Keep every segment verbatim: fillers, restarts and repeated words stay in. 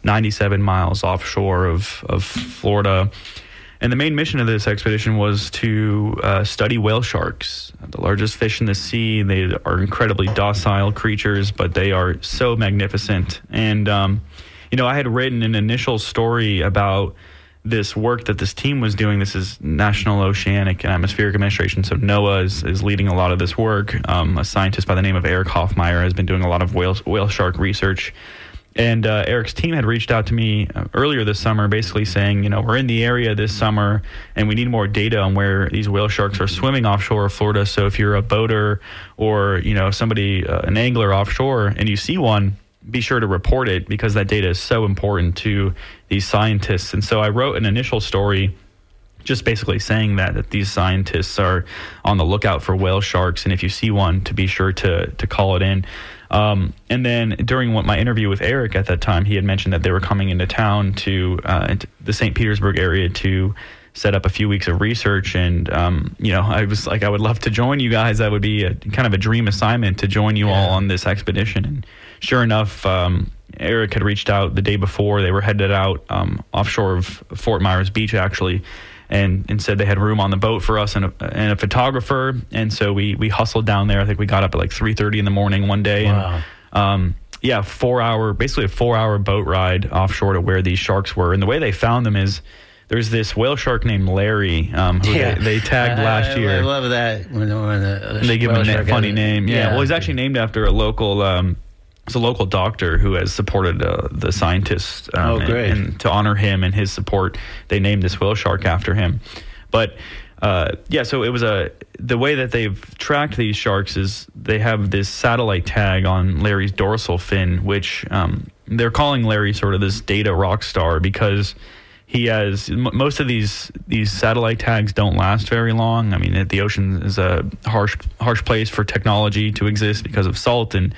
ninety-seven miles offshore of, of Florida. And the main mission of this expedition was to uh, study whale sharks, the largest fish in the sea. They are incredibly docile creatures, but they are so magnificent. And, um, you know, I had written an initial story about this work that this team was doing. This is National Oceanic and Atmospheric Administration, so NOAA is, is leading a lot of this work. Um, a scientist by the name of Eric Hoffmeyer has been doing a lot of whale, whale shark research. And uh, Eric's team had reached out to me uh, earlier this summer, basically saying, you know, we're in the area this summer and we need more data on where these whale sharks are swimming offshore of Florida. So if you're a boater or, you know, somebody, uh, an angler offshore and you see one, be sure to report it because that data is so important to these scientists. And so I wrote an initial story just basically saying that, that these scientists are on the lookout for whale sharks. And if you see one, to be sure to, to call it in. Um, and then during what my interview with Eric at that time, he had mentioned that they were coming into town to uh, into the Saint Petersburg area to set up a few weeks of research. And, um, you know, I was like, I would love to join you guys. That would be a, kind of a dream assignment to join you yeah. all on this expedition. And sure enough, um, Eric had reached out the day before. They were headed out um, offshore of Fort Myers Beach, actually. And, and said they had room on the boat for us and a, and a photographer. And so we we hustled down there. I think we got up at like three thirty in the morning one day. Wow. And um, yeah, four hour, basically a four hour boat ride offshore to where these sharks were. And the way they found them is there's this whale shark named Larry um, who yeah. they, they tagged I, last I, year. I love that. When, when the, they give him a funny name. Yeah. yeah. Well, he's actually named after a local... Um, It's a local doctor who has supported uh, the scientists. Um, oh, great. And, and to honor him and his support, they named this whale shark after him. But, uh, yeah, so it was a... The way that they've tracked these sharks is they have this satellite tag on Larry's dorsal fin, which um, they're calling Larry sort of this data rock star because he has... M- most of these these satellite tags don't last very long. I mean, the ocean is a harsh harsh place for technology to exist because of salt and...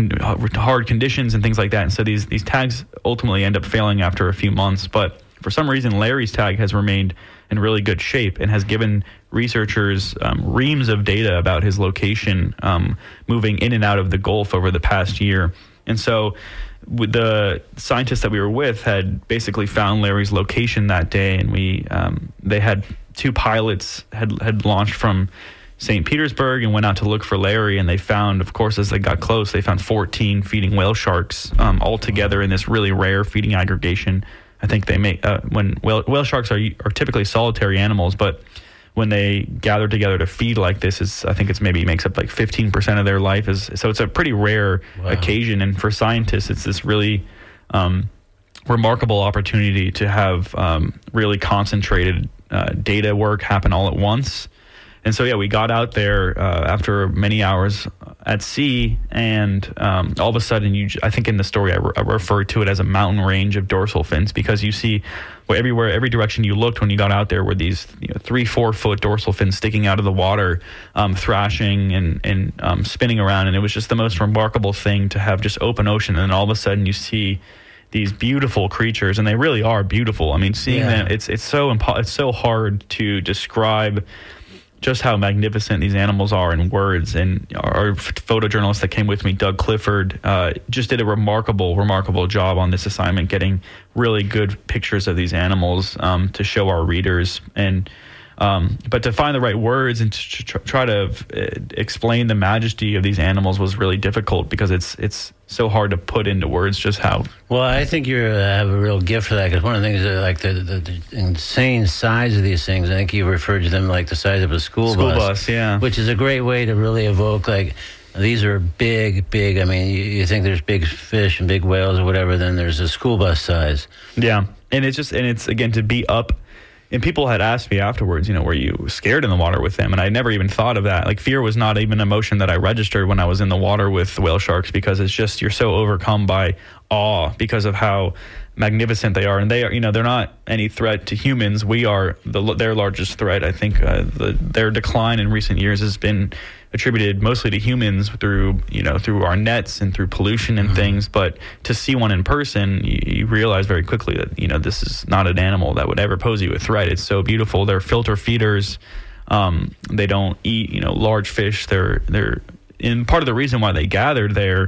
hard conditions and things like that. And so these these tags ultimately end up failing after a few months. But for some reason, Larry's tag has remained in really good shape and has given researchers um, reams of data about his location um, moving in and out of the Gulf over the past year. And so with the scientists that we were with had basically found Larry's location that day. And we um, they had two pilots had had launched from Saint Petersburg and went out to look for Larry, and they found, of course, as they got close, they found fourteen feeding whale sharks um, all together in this really rare feeding aggregation. I think they make uh, when whale, whale sharks are are typically solitary animals, but when they gather together to feed like this, is I think it's maybe makes up like fifteen percent of their life. Is so it's a pretty rare wow. occasion, and for scientists, it's this really um, remarkable opportunity to have um, really concentrated uh, data work happen all at once. And so, yeah, we got out there uh, after many hours at sea, and um, all of a sudden, you, I think in the story I, re- I referred to it as a mountain range of dorsal fins because you see well, everywhere, every direction you looked when you got out there were these you know, three, four foot dorsal fins sticking out of the water, um, thrashing and, and um, spinning around. And it was just the most remarkable thing to have just open ocean. And then all of a sudden you see these beautiful creatures, and they really are beautiful. I mean, seeing yeah. them, it's it's so impo- it's so hard to describe just how magnificent these animals are in words. And our photojournalist that came with me, Doug Clifford, uh, just did a remarkable, remarkable job on this assignment, getting really good pictures of these animals um, to show our readers. And um, but to find the right words and to tr- try to uh, explain the majesty of these animals was really difficult because it's it's so hard to put into words just how. Well, I think you uh, have a real gift for that because one of the things, that, like the, the, the insane size of these things, I think you referred to them like the size of a school, school bus. bus, yeah. Which is a great way to really evoke, like, these are big, big, I mean, you, you think there's big fish and big whales or whatever, then there's a school bus size. Yeah, and it's just, and it's, again, to be up. And people had asked me afterwards, you know, were you scared in the water with them? And I never even thought of that. Like, fear was not even an emotion that I registered when I was in the water with whale sharks because it's just, you're so overcome by awe because of how magnificent they are. And they are, you know, they're not any threat to humans. We are the, their largest threat. I think uh, the, their decline in recent years has been attributed mostly to humans through, you know, through our nets and through pollution and mm-hmm. things. But to see one in person, you, you realize very quickly that, you know, this is not an animal that would ever pose you a threat. It's so beautiful. They're filter feeders. Um, they don't eat, you know, large fish. They're, they're, and part of the reason why they gathered there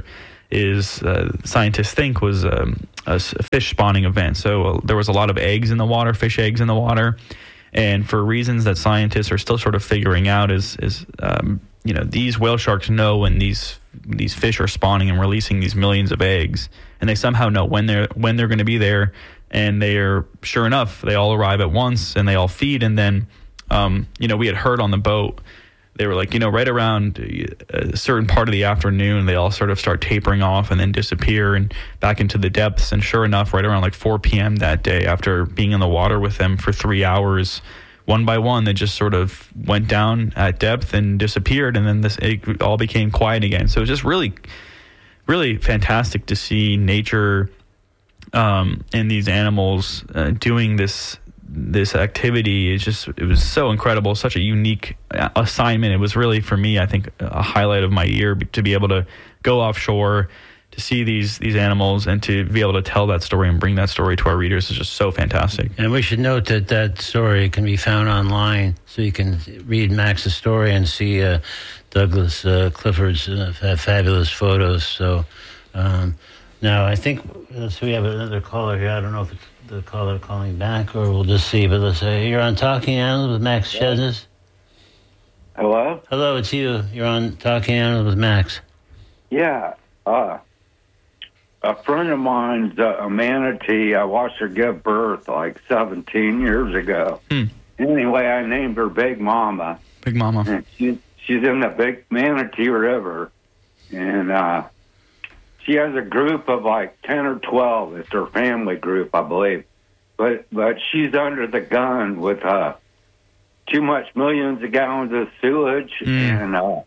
is uh, scientists think was um, a, s- a fish spawning event. So uh, there was a lot of eggs in the water, fish eggs in the water, and for reasons that scientists are still sort of figuring out, is is um, you know, these whale sharks know when these these fish are spawning and releasing these millions of eggs, and they somehow know when they're when they're going to be there, and they are, sure enough, they all arrive at once and they all feed, and then um, you know, we had heard on the boat, they were like, you know, right around a certain part of the afternoon, they all sort of start tapering off and then disappear and back into the depths. And sure enough, right around like four p.m. that day, after being in the water with them for three hours, one by one, they just sort of went down at depth and disappeared. And then this it all became quiet again. So it was just really, really fantastic to see nature um, and these animals uh, doing this this activity. Is just, it was so incredible, such a unique assignment. It was really, for me, I think, a highlight of my year, to be able to go offshore, to see these these animals, and to be able to tell that story and bring that story to our readers is just so fantastic. And we should note that that story can be found online, so you can read Max's story and see uh, Douglas uh, Clifford's uh, fabulous photos. So um, now I think, so we have another caller here. I don't know if it's the caller calling back, or we'll just see. But let's say you're on Talking Animals with Max Chesnes. Hello? Hello, it's you. You're on Talking Animals with Max. Yeah. Uh, a friend of mine's uh, a manatee. I watched her give birth like seventeen years ago. Hmm. Anyway, I named her Big Mama. Big Mama. And she, she's in the Big Manatee River. And uh, she has a group of like ten or twelve. It's her family group, I believe. But but she's under the gun with uh, too much millions of gallons of sewage Mm. and uh,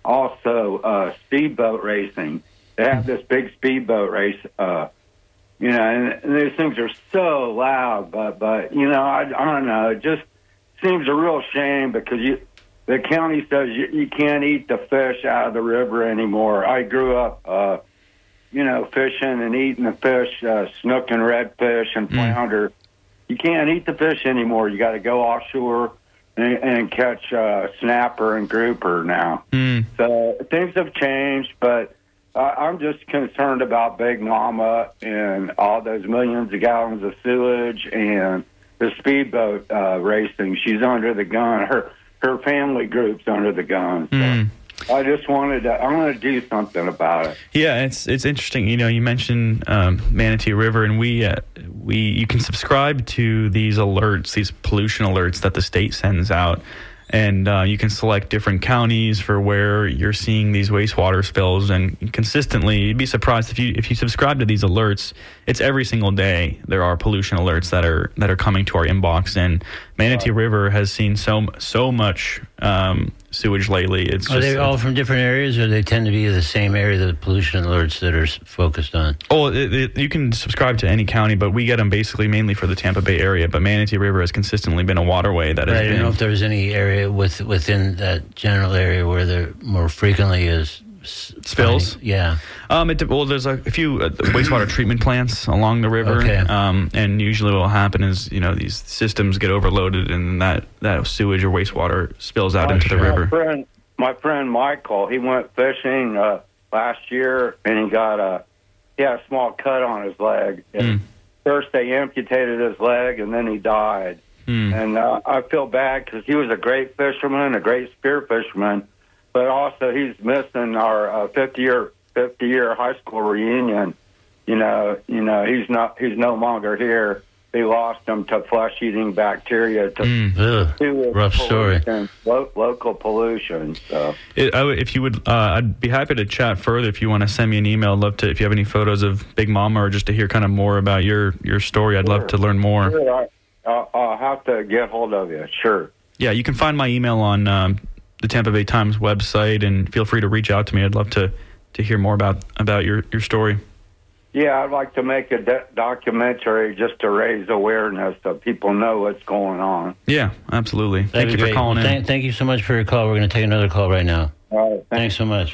also uh, speedboat racing. They have this big speedboat race, uh, you know, and, and these things are so loud. But, but you know, I, I don't know. It just seems a real shame because you, the county says you, you can't eat the fish out of the river anymore. I grew up, uh, you know, fishing and eating the fish, uh, snook and redfish and flounder. Mm. You can't eat the fish anymore. You got to go offshore and, and catch uh, snapper and grouper now. Mm. So things have changed, but uh, I'm just concerned about Big Mama and all those millions of gallons of sewage and the speedboat uh, racing. She's under the gun. Her her family group's under the gun. So Mm. I just wanted to, I want to do something about it. Yeah, it's it's interesting. You know, you mentioned um, Manatee River, and we uh, we you can subscribe to these alerts, these pollution alerts that the state sends out, and uh, you can select different counties for where you're seeing these wastewater spills. And consistently, you'd be surprised if you if you subscribe to these alerts. It's every single day there are pollution alerts that are that are coming to our inbox, and Manatee River has seen so so much um, sewage lately. It's Are just, they all from different areas, or they tend to be the same area, the pollution alerts that are focused on? Oh, it, it, you can subscribe to any county, but we get them basically mainly for the Tampa Bay area. But Manatee River has consistently been a waterway that has I been. don't know if there's any area with, within that general area where there more frequently is s- Spills? finding- yeah. Um, it, well, there's a, a few uh, wastewater treatment plants along the river, Okay. um, and usually what will happen is, you know, these systems get overloaded, and that, that sewage or wastewater spills out My into the friend- river. Friend, my friend Michael, he went fishing uh, last year, and he got a he had a small cut on his leg. And Mm. First, they amputated his leg, and then he died. Mm. And uh, I feel bad because he was a great fisherman, a great spear fisherman, but also he's missing our uh, fifty year fifty year high school reunion. You know, you know, he's not he's no longer here. They lost him to flesh-eating bacteria to, Mm. Ugh, to rough story. pollution, lo- local pollution. So. It, I, would- if you would, uh, I'd be happy to chat further. If you want to send me an email, I'd love to. If you have any photos of Big Mama, or just to hear kind of more about your, your story, I'd love to learn more. Sure, I, I'll, I'll have to get hold of you. Sure. Yeah, you can find my email on um, the Tampa Bay Times website, and feel free to reach out to me. I'd love to, to hear more about, about your, your story. Yeah, I'd like to make a de- documentary just to raise awareness so people know what's going on. Yeah, absolutely. That'd Thank be you for great. calling Well, in. Thank, thank you so much for your call. We're going to take another call right now. All right, Thanks so much.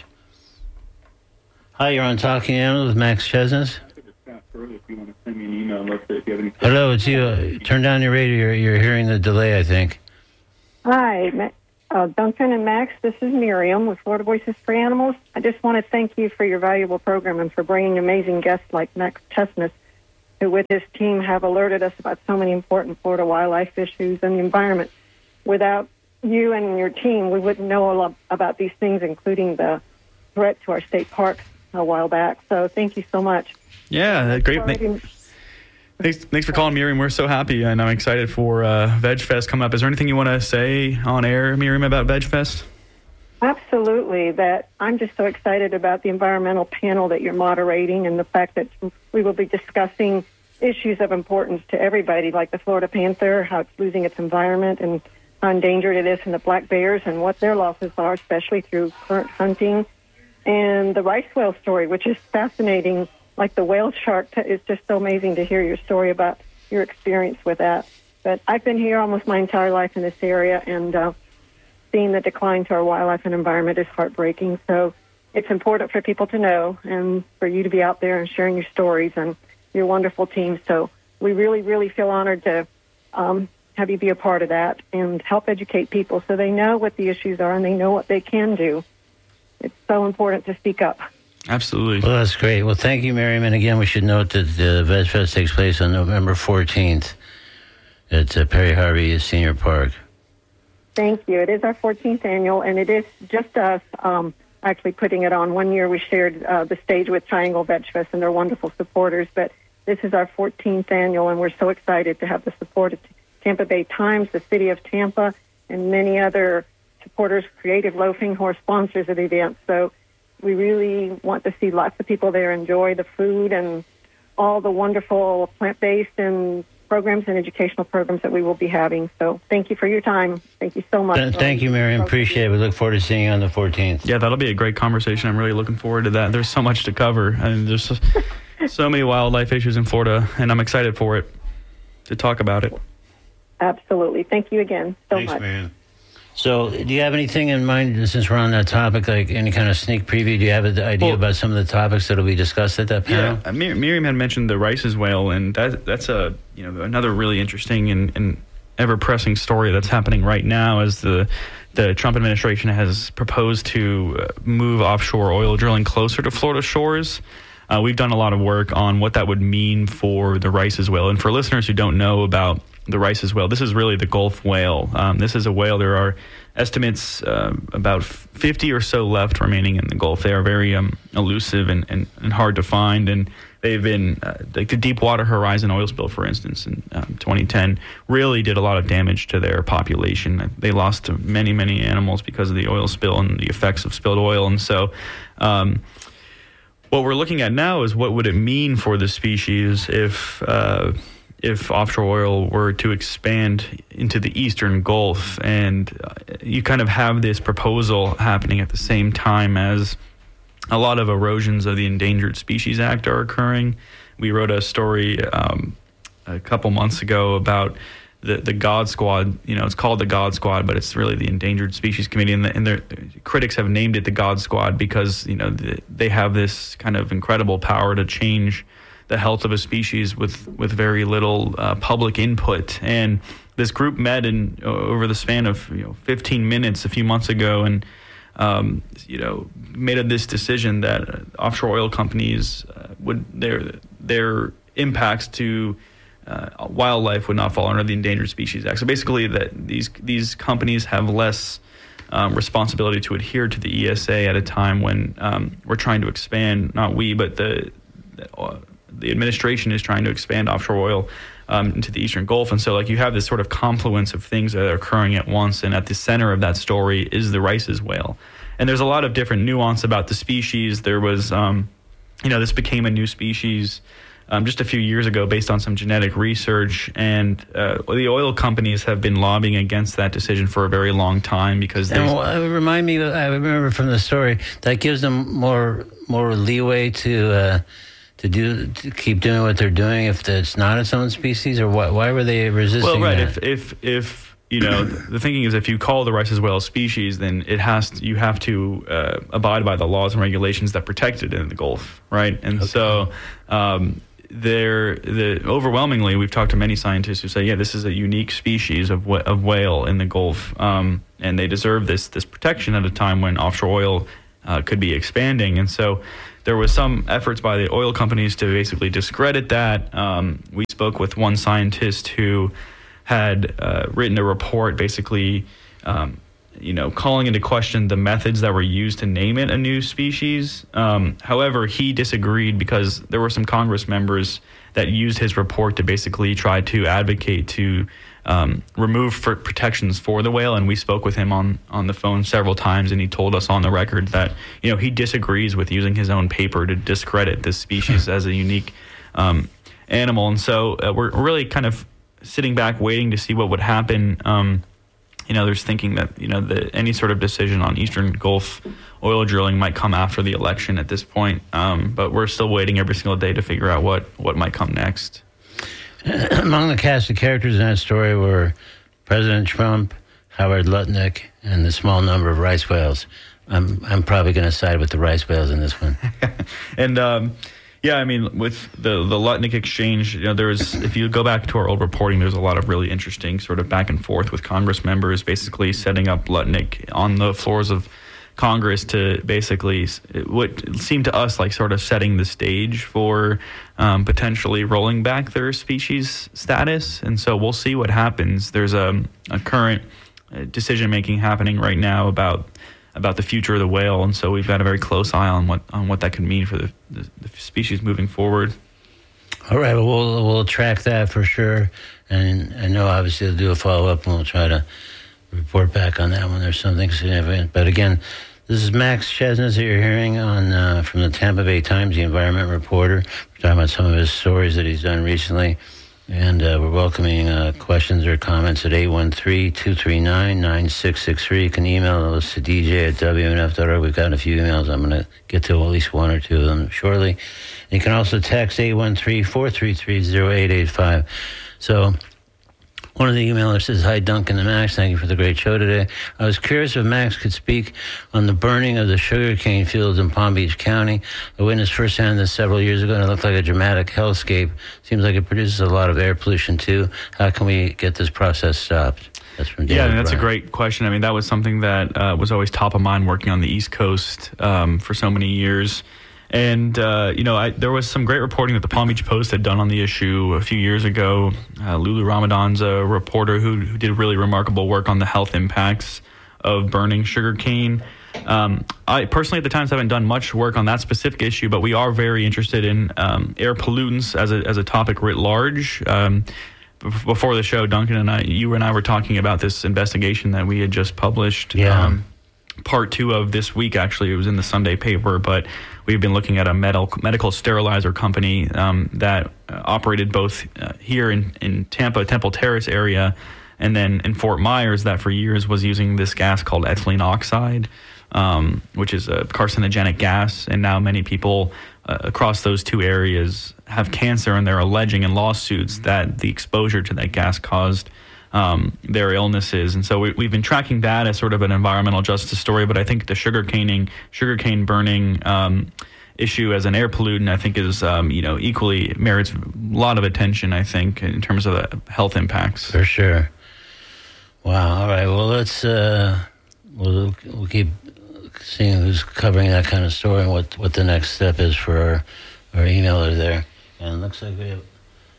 Hi, you're on Talking Animals with Max Chesnes. Hello, it's you. Uh, Turn down your radio. You're, you're hearing the delay, I think. Hi. Ma- Uh, Duncan and Max, this is Miriam with Florida Voices for Animals. I just want to thank you for your valuable program and for bringing amazing guests like Max Chestnut, who with his team have alerted us about so many important Florida wildlife issues and the environment. Without you and your team, we wouldn't know a lot about these things, including the threat to our state parks a while back. So thank you so much. Yeah, great. Thanks, thanks for calling, Miriam. We're so happy, and I'm excited for uh, Veg Fest coming up. Is there anything you want to say on air, Miriam, about Veg Fest? Absolutely. That I'm just so excited about the environmental panel that you're moderating and the fact that we will be discussing issues of importance to everybody, like the Florida panther, how it's losing its environment, and how endangered it is, and the black bears and what their losses are, especially through current hunting, and the rice whale story, which is fascinating. Like the whale shark, it's just so amazing to hear your story about your experience with that. But I've been here almost my entire life in this area, and uh, seeing the decline to our wildlife and environment is heartbreaking. So it's important for people to know and for you to be out there and sharing your stories and your wonderful team. So we really, really feel honored to um, have you be a part of that and help educate people so they know what the issues are and they know what they can do. It's so important to speak up. Absolutely. Well, that's great. Well, thank you, Miriam. And again, we should note that the Veg Fest takes place on November fourteenth at uh, Perry Harvey Senior Park. Thank you. It is our fourteenth annual, and it is just us um, actually putting it on. One year we shared uh, the stage with Triangle Veg Fest, and they're wonderful supporters. But this is our fourteenth annual, and we're so excited to have the support of Tampa Bay Times, the City of Tampa, and many other supporters, Creative Loafing, who are sponsors of the event. So we really want to see lots of people there enjoy the food and all the wonderful plant-based and programs and educational programs that we will be having. So thank you for your time. Thank you so much. Uh, thank you, Miriam. Appreciate it. We look forward to seeing you on the fourteenth. Yeah, that'll be a great conversation. I'm really looking forward to that. There's so much to cover. I mean, there's so, so many wildlife issues in Florida, and I'm excited for it, to talk about it. Absolutely. Thank you again so Thanks, much. Miriam. So, do you have anything in mind, since we're on that topic, like any kind of sneak preview? Do you have an idea well, about some of the topics that will be discussed at that panel? Yeah, Mir- Miriam had mentioned the Rice's whale, and that, that's a you know another really interesting and, and ever-pressing story that's happening right now as the the Trump administration has proposed to move offshore oil drilling closer to Florida shores. Uh, we've done a lot of work on what that would mean for the Rice's whale. And for listeners who don't know about the Rice's whale, this is really the Gulf whale. Um, this is a whale. There are estimates uh, about fifty or so left remaining in the Gulf. They are very um, elusive and, and, and hard to find. And they've been, uh, like the Deepwater Horizon oil spill, for instance, in um, twenty ten, really did a lot of damage to their population. They lost many, many animals because of the oil spill and the effects of spilled oil. And so um, what we're looking at now is what would it mean for the species if uh, if offshore oil were to expand into the eastern Gulf. And uh, you kind of have this proposal happening at the same time as a lot of erosions of the Endangered Species Act are occurring. We wrote a story um, a couple months ago about the the God Squad. You know, it's called the God Squad, but it's really the Endangered Species Committee, and, the, and their critics have named it the God Squad because you know the, they have this kind of incredible power to change the health of a species with with very little uh, public input. And this group met in uh, over the span of you know fifteen minutes a few months ago, and um, you know made this decision that uh, offshore oil companies uh, would their their impacts to Uh, wildlife would not fall under the Endangered Species Act. So basically, that these these companies have less um, responsibility to adhere to the E S A at a time when um, we're trying to expand. Not we, but the the, uh, the administration is trying to expand offshore oil um, into the Eastern Gulf. And so, like, you have this sort of confluence of things that are occurring at once. And at the center of that story is the Rice's whale. And there's a lot of different nuance about the species. There was, um, you know, this became a new species Um, just a few years ago based on some genetic research, and uh, the oil companies have been lobbying against that decision for a very long time because and well, remind me, I remember from the story, that gives them more more leeway to uh, to do to keep doing what they're doing if it's not its own species, or why, why were they resisting well, right, that? If, if, if you know, the thinking is if you call the Rice's whale a species, then it has to, you have to uh, abide by the laws and regulations that protect it in the Gulf, right? And okay. so um, they're the overwhelmingly, we've talked to many scientists who say, yeah, this is a unique species of wh- of whale in the Gulf, um, and they deserve this this protection at a time when offshore oil uh, could be expanding. And so there was some efforts by the oil companies to basically discredit that. Um, we spoke with one scientist who had uh, written a report basically um, you know, calling into question the methods that were used to name it a new species. Um, however, he disagreed because there were some Congress members that used his report to basically try to advocate to um, remove for protections for the whale. And we spoke with him on, on the phone several times, and he told us on the record that, you know, he disagrees with using his own paper to discredit this species as a unique um, animal. And so uh, we're really kind of sitting back waiting to see what would happen. Um, You know, there's thinking that, you know, the, any sort of decision on Eastern Gulf oil drilling might come after the election at this point. Um, but we're still waiting every single day to figure out what, what might come next. Among the cast of characters in that story were President Trump, Howard Lutnick, and the small number of rice whales. I'm I'm probably going to side with the rice whales in this one. and, um, yeah, I mean, with the the Lutnick exchange, you know, there was, if you go back to our old reporting, there's a lot of really interesting sort of back and forth with Congress members, basically setting up Lutnick on the floors of Congress to basically what seemed to us like sort of setting the stage for um, potentially rolling back their species status. And so we'll see what happens. There's a, a current decision making happening right now about about the future of the whale, and so we've got a very close eye on what on what that could mean for the, the, the species moving forward. All right, well, we'll we'll track that for sure, and I know obviously they'll do a follow up, and we'll try to report back on that when there's something significant. But again, this is Max Chesnes that you're hearing on uh, from the Tampa Bay Times, the environment reporter. We're talking about some of his stories that he's done recently. And uh, we're welcoming uh, questions or comments at eight one three, two three nine, nine six six three. You can email us to d j at w n f dot org. We've got a few emails. I'm going to get to at least one or two of them shortly. And you can also text eight one three, four three three, zero eight eight five. So one of the emailers says, hi, Duncan and Max. Thank you for the great show today. I was curious if Max could speak on the burning of the sugarcane fields in Palm Beach County. I witnessed firsthand this several years ago, and it looked like a dramatic hellscape. Seems like it produces a lot of air pollution, too. How can we get this process stopped? That's from David Yeah, and that's Bryant. a great question. I mean, that was something that uh, was always top of mind working on the East Coast um, for so many years. And, uh, you know, I, there was some great reporting that the Palm Beach Post had done on the issue a few years ago. Uh, Lulu Ramadan's a reporter who, who did really remarkable work on the health impacts of burning sugarcane. Um, I personally at the Times haven't done much work on that specific issue, but we are very interested in um, air pollutants as a, as a topic writ large. Um, b- before the show, Duncan and I, you and I were talking about this investigation that we had just published. Yeah. Um, part two of this week, actually. It was in the Sunday paper, but we've been looking at a medical medical sterilizer company um, that uh, operated both uh, here in, in Tampa, Temple Terrace area, and then in Fort Myers that for years was using this gas called ethylene oxide, um, which is a carcinogenic gas. And now many people uh, across those two areas have cancer, and they're alleging in lawsuits that the exposure to that gas caused Um, their illnesses. And so we, we've been tracking that as sort of an environmental justice story, but I think the sugar caning, sugarcane burning um, issue as an air pollutant, I think is, um, you know, equally merits a lot of attention, I think, in terms of the health impacts. For sure. Wow. All right. Well, let's, uh, we'll, we'll keep seeing who's covering that kind of story and what, what the next step is for our, our emailer there. And it looks like we have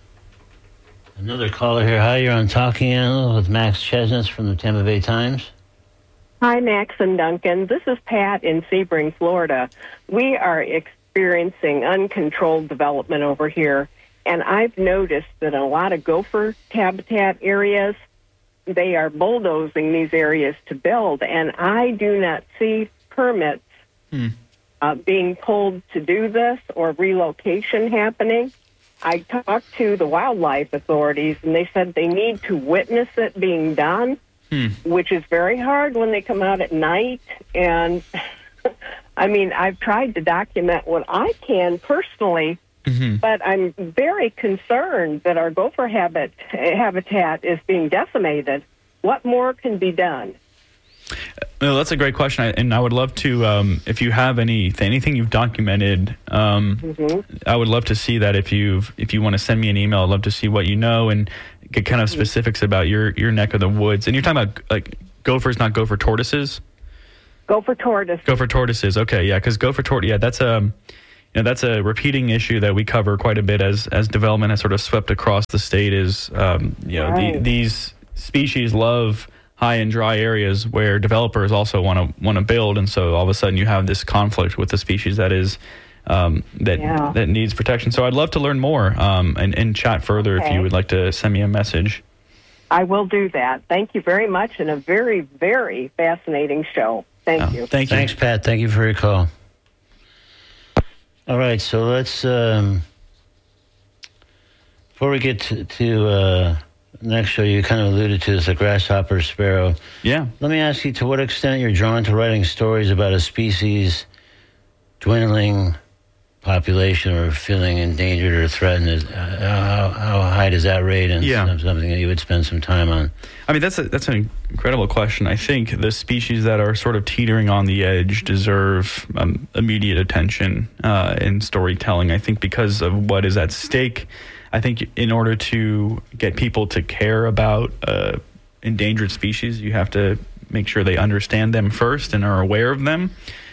another caller here. Hi, you're on Talking Animal with Max Chesnes from the Tampa Bay Times. Hi, Max and Duncan. This is Pat in Sebring, Florida. We are experiencing uncontrolled development over here, and I've noticed that in a lot of gopher habitat areas, they are bulldozing these areas to build, and I do not see permits hmm. uh, being pulled to do this or relocation happening. I talked to the wildlife authorities, and they said they need to witness it being done, hmm. which is very hard when they come out at night. And, I mean, I've tried to document what I can personally, mm-hmm. but I'm very concerned that our gopher habit, habitat is being decimated. What more can be done? No, that's a great question, I, and I would love to, um, if you have any anything you've documented, um, mm-hmm. I would love to see that. If you if you want to send me an email, I'd love to see what you know and get kind of specifics about your, your neck of the woods. And you're talking about like gophers, not gopher tortoises. Gopher tortoise. Gopher tortoises. Okay, yeah, because gopher tortoise, yeah, that's a, you know, that's a repeating issue that we cover quite a bit as as development has sort of swept across the state. Is um, you know right. the, these species love high and dry areas where developers also want to want to build, and so all of a sudden you have this conflict with the species that is um, that yeah. that needs protection. So I'd love to learn more um, and, and chat further okay. if you would like to send me a message. I will do that. Thank you very much, and a very, very fascinating show. Thank oh, you. Thank you. Thanks, Pat. Thank you for your call. All right, so let's, um, before we get to, to uh, next show, you kind of alluded to this, the grasshopper sparrow. Yeah. Let me ask you, to what extent you're drawn to writing stories about a species dwindling population or feeling endangered or threatened? Is, uh, how, how high does that rate, and yeah. something that you would spend some time on? I mean, that's a, that's an incredible question. I think the species that are sort of teetering on the edge deserve um, immediate attention uh, in storytelling. I think because of what is at stake. I think in order to get people to care about uh, endangered species, you have to make sure they understand them first and are aware of them.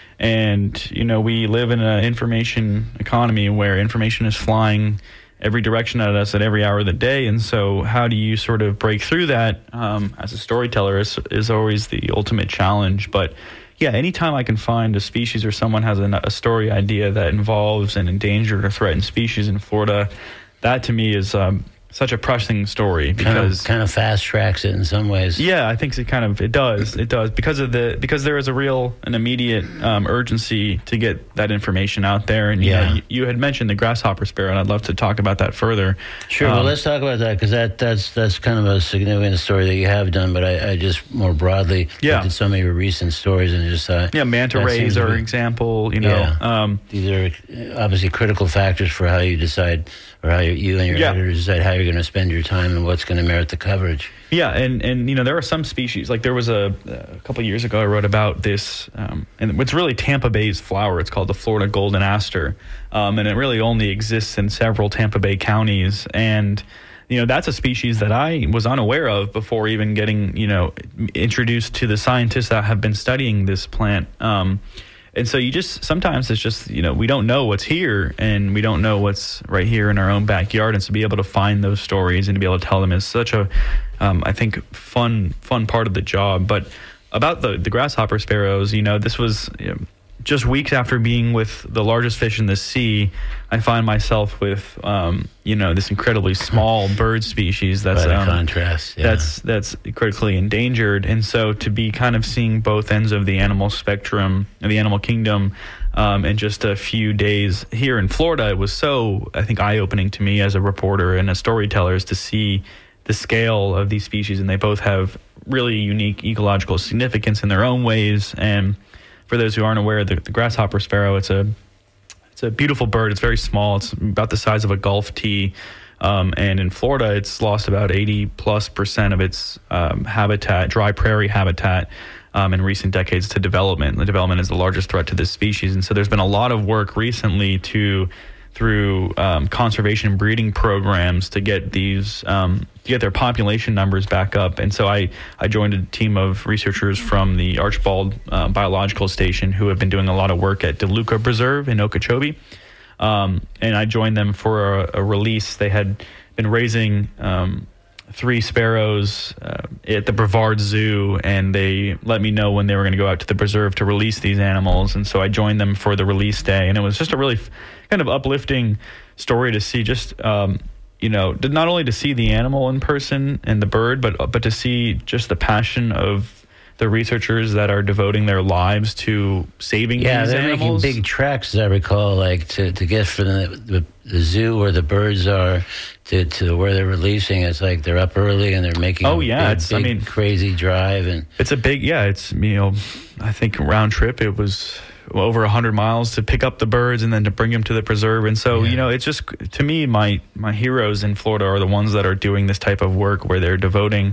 And, you know, we live in an information economy where information is flying every direction at us at every hour of the day. And so how do you sort of break through that um, as a storyteller is, is always the ultimate challenge. But, yeah, anytime I can find a species or someone has a, a story idea that involves an endangered or threatened species in Florida, that to me is um, such a pressing story because kind of, kind of fast tracks it in some ways. Yeah, I think it kind of it does. It does because of the because there is a real an immediate um, urgency to get that information out there. And you yeah, know, you, you had mentioned the grasshopper sparrow, and I'd love to talk about that further. Sure. Um, well, let's talk about that because that that's that's kind of a significant story that you have done. But I, I just more broadly yeah. looked at some of your recent stories and just uh, yeah, manta rays are an example. You know, yeah. um, these are obviously critical factors for how you decide or how you and your yeah. editors decide how you're going to spend your time and what's going to merit the coverage. Yeah, and, and you know, there are some species, like there was a, a couple of years ago I wrote about this, um, and it's really Tampa Bay's flower. It's called the Florida golden aster, um, and it really only exists in several Tampa Bay counties. And, you know, that's a species that I was unaware of before even getting, you know, introduced to the scientists that have been studying this plant. Um, And so you just, sometimes it's just, you know, we don't know what's here and we don't know what's right here in our own backyard. And so to be able to find those stories and to be able to tell them is such a, um, I think, fun, fun part of the job. But about the, the grasshopper sparrows, you know, this was you know, just weeks after being with the largest fish in the sea, I find myself with, um, you know, this incredibly small bird species that's Quite a um, contrast. Yeah. That's that's critically endangered, and so to be kind of seeing both ends of the animal spectrum, the animal kingdom, um, in just a few days here in Florida, it was so I think eye-opening to me as a reporter and a storyteller is to see the scale of these species, and they both have really unique ecological significance in their own ways. And for those who aren't aware, the, the grasshopper sparrow, it's a it's a beautiful bird. It's very small. It's about the size of a golf tee. Um, and in Florida, it's lost about eighty plus percent of its um, habitat, dry prairie habitat, um, in recent decades to development. The development is the largest threat to this species. And so there's been a lot of work recently to through um, conservation and breeding programs to get these um, to get their population numbers back up. And so I, I joined a team of researchers from the Archibald uh, Biological Station who have been doing a lot of work at DeLuca Preserve in Okeechobee. Um, and I joined them for a, a release. They had been raising um, three sparrows uh, at the Brevard Zoo, and they let me know when they were going to go out to the preserve to release these animals. And so I joined them for the release day, and it was just a really f- kind of uplifting story to see just, um, you know, not only to see the animal in person and the bird, but but to see just the passion of the researchers that are devoting their lives to saving yeah, these they're animals. making big treks, as I recall, like to, to get from the, the the zoo where the birds are to, to where they're releasing. It's like they're up early and they're making oh a yeah, big, it's big, I mean crazy drive, and it's a big yeah. It's you know, I think round trip it was over a hundred miles to pick up the birds and then to bring them to the preserve. And so yeah. you know, it's just to me my my heroes in Florida are the ones that are doing this type of work where they're devoting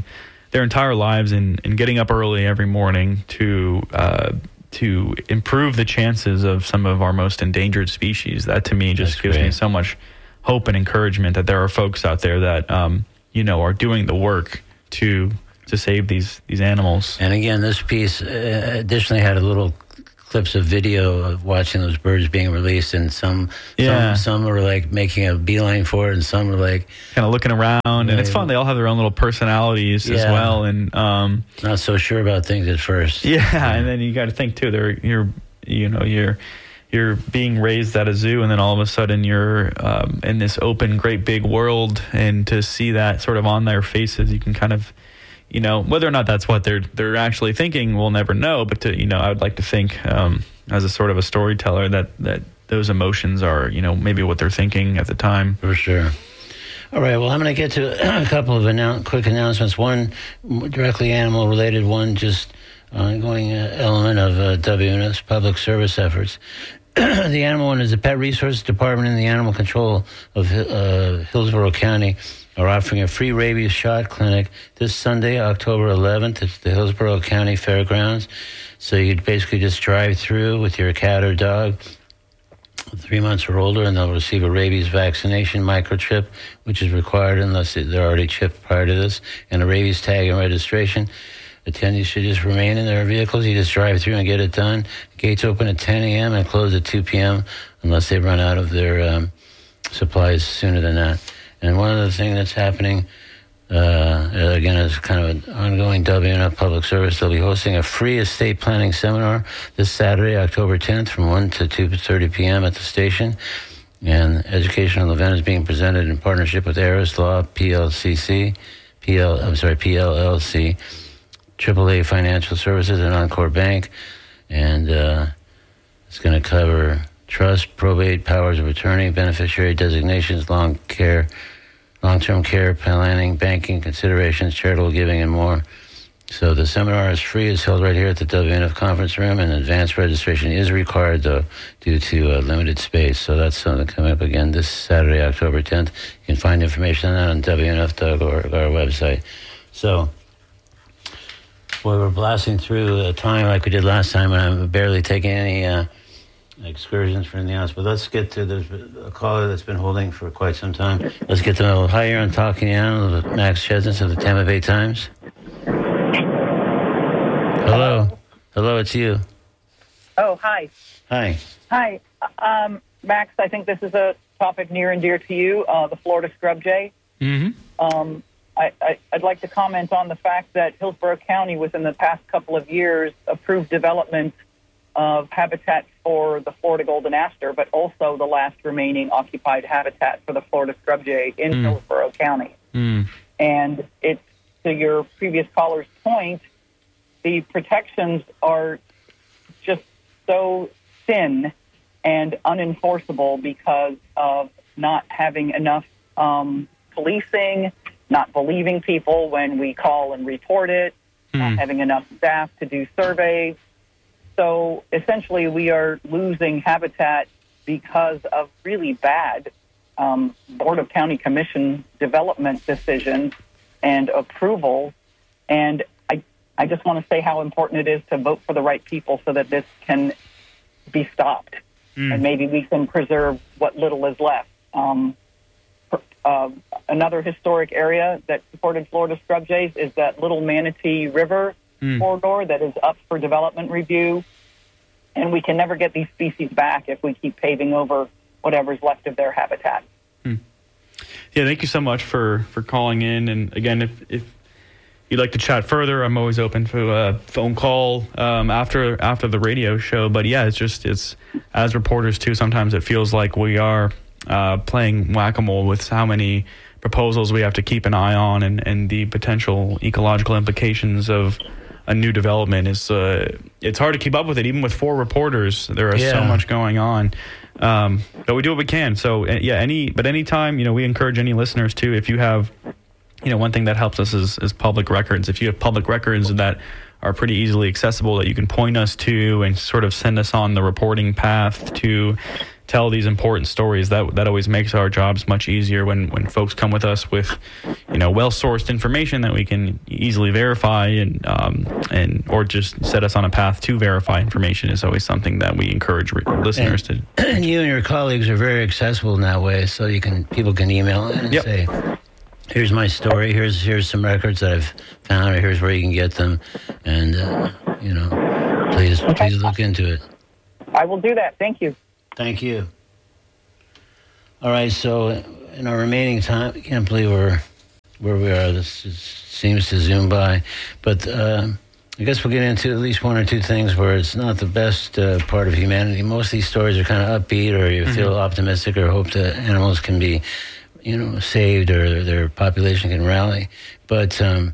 their entire lives in, in getting up early every morning to uh, to improve the chances of some of our most endangered species. That to me just That's gives great. me so much hope and encouragement that there are folks out there that um, you know are doing the work to to save these these animals. And again, this piece uh, additionally had a little clips of video of watching those birds being released, and some yeah. some, some are like making a beeline for it, and some are like kind of looking around, and it's fun. They all have their own little personalities yeah. as well, and um, not so sure about things at first. Yeah, yeah. And then you got to think too. They're you're you know you're you're being raised at a zoo, and then all of a sudden you're um, in this open, great big world, and to see that sort of on their faces, you can kind of. You know, whether or not that's what they're they're actually thinking, we'll never know. But to, you know, I would like to think, um, as a sort of a storyteller, that that those emotions are, you know, maybe what they're thinking at the time. For sure. All right. Well, I'm going to get to a couple of annou- quick announcements. One directly animal related. One just ongoing uh, element of uh, W N F's public service efforts. The animal one is the Pet Resources Department and the Animal Control of uh, Hillsborough County are offering a free rabies shot clinic this Sunday, October eleventh, at the Hillsborough County Fairgrounds. So you'd basically just drive through with your cat or dog, three months or older, and they'll receive a rabies vaccination microchip, which is required unless they're already chipped prior to this, and a rabies tag and registration. Attendees should just remain in their vehicles. You just drive through and get it done. Gates open at ten a.m. and close at two p.m. unless they run out of their um, supplies sooner than that. And one other thing that's happening, uh, again, is kind of an ongoing W N F public service. They'll be hosting a free estate planning seminar this Saturday, October tenth, from one to two thirty p.m. at the station. And educational event is being presented in partnership with Aris Law, P L C C, P L, I'm sorry, P L L C, triple A Financial Services, and Encore Bank. And uh, it's going to cover trust, probate, powers of attorney, beneficiary designations, long care, long-term care planning, banking considerations, charitable giving, and more. So the seminar is free. It's held right here at the W N F conference room, and advanced registration is required, though, due to uh, limited space. So that's something coming up again this Saturday, October tenth. You can find information on that on W N F dot org, our website. So we were blasting through the time like we did last time, and I'm barely taking any uh, excursions for anything else. But let's get to there's a caller that's been holding for quite some time. Let's get to know. Hi, you're on Talking Animals with Max Chesnitz of the Tampa Bay Times. Hello. Hello, it's you. Oh, hi. Hi. Hi. Um, Max, I think this is a topic near and dear to you, uh, the Florida scrub jay. Mm-hmm. Um, I, I, I'd like to comment on the fact that Hillsborough County, within the past couple of years, approved development of habitat for the Florida golden aster, but also the last remaining occupied habitat for the Florida scrub jay in mm. Hillsborough County. Mm. And it's, to your previous caller's point, the protections are just so thin and unenforceable because of not having enough um, policing, not believing people when we call and report it, mm. not having enough staff to do surveys. So essentially we are losing habitat because of really bad um, Board of County Commission development decisions and approvals. And I, I just want to say how important it is to vote for the right people so that this can be stopped. Mm. And maybe we can preserve what little is left. Um, uh, another historic area that supported Florida scrub jays is that Little Manatee River mm. corridor that is up for development review. And we can never get these species back if we keep paving over whatever's left of their habitat. Mm. Yeah, thank you so much for, for calling in. And again, if, if you'd like to chat further, I'm always open to a phone call um, after after the radio show. But yeah, it's just, it's as reporters too, sometimes it feels like we are uh, playing whack-a-mole with how many proposals we have to keep an eye on, and, and the potential ecological implications of a new development is uh, it's hard to keep up with it. Even with four reporters, there is yeah. so much going on. Um, but we do what we can. So yeah, any but anytime, you know, we encourage any listeners to, if you have, you know, one thing that helps us is, is public records. If you have public records that are pretty easily accessible that you can point us to and sort of send us on the reporting path to tell these important stories. That that always makes our jobs much easier when, when folks come with us with, you know, well-sourced information that we can easily verify and um, and or just set us on a path to verify information is always something that we encourage re- listeners and, to. And you and your colleagues are very accessible in that way, so you can people can email in and yep. say, here's my story, here's here's some records that I've found, or here's where you can get them, and, uh, you know, please, okay. please look into it. I will do that. Thank you. Thank you. All right, so in our remaining time, I can't believe we're where we are. This is, seems to zoom by. But uh, I guess we'll get into at least one or two things where it's not the best uh, part of humanity. Most of these stories are kind of upbeat, or you mm-hmm. feel optimistic or hope that animals can be, you know, saved or their population can rally. But um,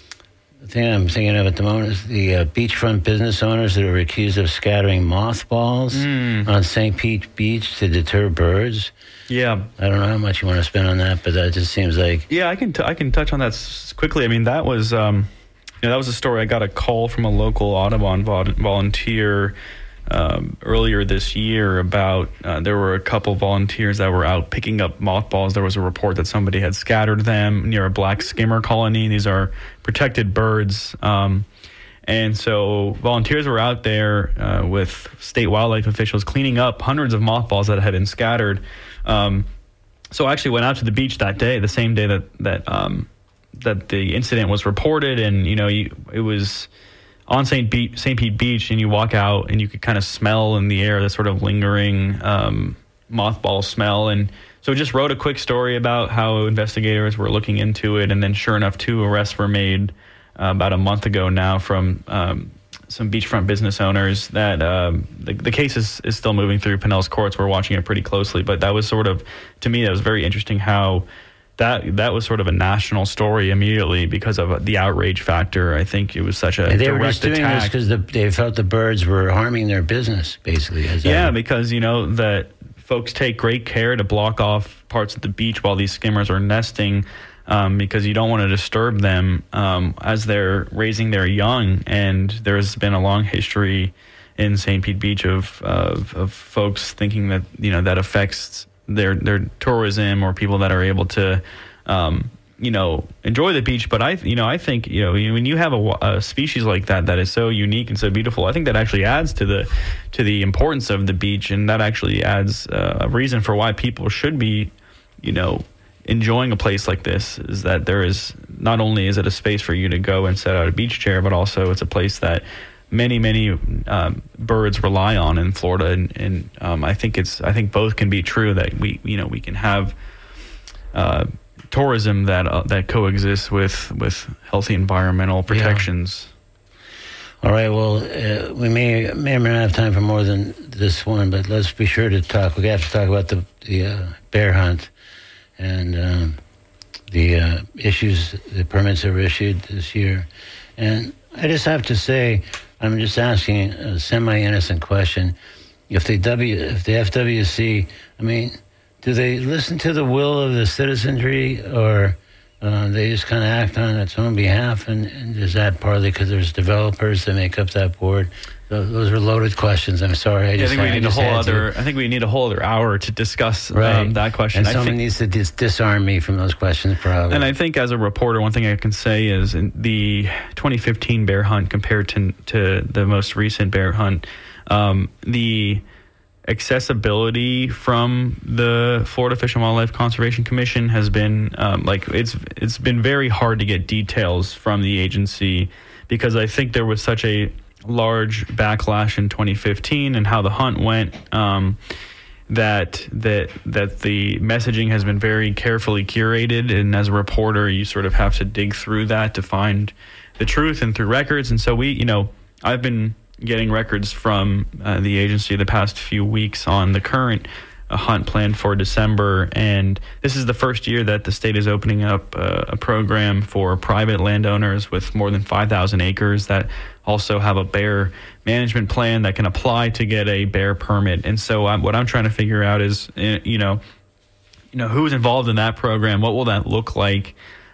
the thing I'm thinking of at the moment is the uh, beachfront business owners that are accused of scattering mothballs mm. on Saint Pete Beach to deter birds. Yeah. I don't know how much you want to spend on that, but that just seems like... Yeah, I can t- I can touch on that s- quickly. I mean, that was, um, you know, that was a story. I got a call from a local Audubon vo- volunteer um, earlier this year about uh, there were a couple volunteers that were out picking up mothballs. There was a report that somebody had scattered them near a black skimmer colony. These are protected birds. Um, and so volunteers were out there uh, with state wildlife officials cleaning up hundreds of mothballs that had been scattered. Um, so I actually went out to the beach that day, the same day that, that, um, that the incident was reported. And, you know, you, it was on Saint Be- Saint Pete Beach, and you walk out and you could kind of smell in the air the sort of lingering, um, mothball smell. And so just wrote a quick story about how investigators were looking into it. And then sure enough, two arrests were made uh, about a month ago now from, um, some beachfront business owners that um, the, the case is, is still moving through Pinnell's courts. We're watching it pretty closely, but that was sort of, to me, that was very interesting how that that was sort of a national story immediately because of the outrage factor. I think it was such a and they direct were just doing attack. this because the, they felt the birds were harming their business, basically. As yeah, that, because, you know, that folks take great care to block off parts of the beach while these skimmers are nesting, Um, because you don't want to disturb them um, as they're raising their young. And there's been a long history in Saint Pete Beach of, of of folks thinking that, you know, that affects their their tourism or people that are able to, um, you know, enjoy the beach. But I, you know, I think, you know, when you have a, a species like that that is so unique and so beautiful, I think that actually adds to the to the importance of the beach, and that actually adds uh, a reason for why people should be, you know, enjoying a place like this, is that there is not only is it a space for you to go and set out a beach chair, but also it's a place that many, many um, birds rely on in Florida. And, and um, I think it's, I think both can be true, that we, you know, we can have uh, tourism that, uh, that coexists with, with healthy environmental protections. Yeah. All right. Well, uh, we may, may or may not have time for more than this one, but let's be sure to talk. We have to talk about the, the uh, bear hunt. And um, the uh, issues, the permits that were issued this year. And I just have to say, I'm just asking a semi-innocent question. If the W, if the F W C, I mean, do they listen to the will of the citizenry, or uh, they just kind of act on its own behalf? And, and is that partly because there's developers that make up that board? Those are loaded questions. I'm sorry. I, yeah, just, I think we I need a whole other. To, I think we need a whole other hour to discuss right. um, that question. And I someone think, needs to dis- disarm me from those questions, probably. And I think, as a reporter, one thing I can say is in the twenty fifteen bear hunt compared to to the most recent bear hunt, um, the accessibility from the Florida Fish and Wildlife Conservation Commission has been um, like it's it's been very hard to get details from the agency, because I think there was such a large backlash in twenty fifteen and how the hunt went, um, that that that the messaging has been very carefully curated, and as a reporter you sort of have to dig through that to find the truth and through records. And so we, you know, I've been getting records from uh, the agency the past few weeks on the current uh, hunt planned for December, and this is the first year that the state is opening up uh, a program for private landowners with more than five thousand acres that also have a bear management plan that can apply to get a bear permit. And so I'm, what I'm trying to figure out is, you know, you know, who's involved in that program? What will that look like?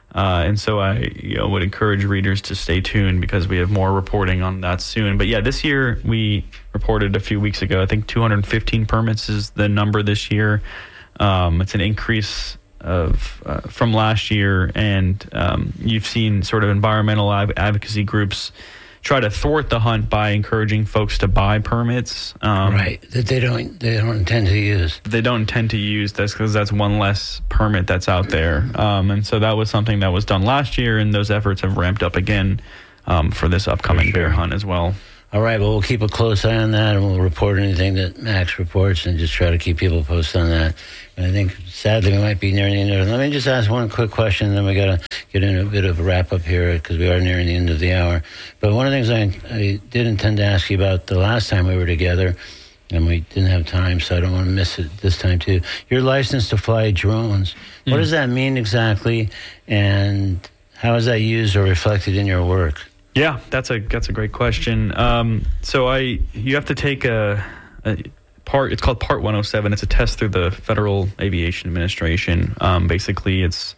Uh, and so I you know, would encourage readers to stay tuned because we have more reporting on that soon. But yeah, this year we reported a few weeks ago, I think two hundred fifteen permits is the number this year. Um, it's an increase of uh, from last year, and um, you've seen sort of environmental av- advocacy groups try to thwart the hunt by encouraging folks to buy permits. Um, right, that they don't they don't intend to use. They don't intend to use this because that's one less permit that's out there. Um, and so that was something that was done last year, and those efforts have ramped up again um, for this upcoming for sure. bear hunt as well. All right, well, we'll keep a close eye on that, and we'll report anything that Max reports and just try to keep people posted on that. And I think, sadly, we might be nearing the end of it. Let me just ask one quick question, and then we got to get into a bit of a wrap-up here because we are nearing the end of the hour. But one of the things I, I did intend to ask you about the last time we were together, and we didn't have time, so I don't want to miss it this time, too. You're licensed to fly drones. Mm. What does that mean exactly, and how is that used or reflected in your work? Yeah, that's a that's a great question. Um, so I you have to take a, a part. It's called Part one oh seven. It's a test through the Federal Aviation Administration. Um, basically, it's